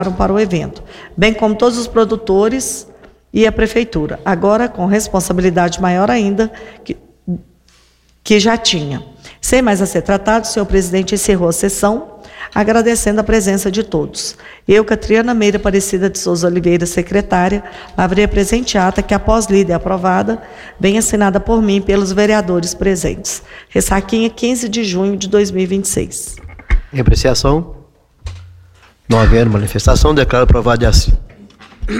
para o evento, bem como todos os produtores e a prefeitura, agora com responsabilidade maior ainda que já tinha. Sem mais a ser tratado, o senhor presidente encerrou a sessão, agradecendo a presença de todos. Eu, Catriana Meira Aparecida de Souza Oliveira, secretária, lavrei a presente ata que, após lida e aprovada, vem assinada por mim e pelos vereadores presentes. Ressaquinha, 15 de junho de 2026. Em apreciação? Não havendo manifestação, declaro aprovado e assim.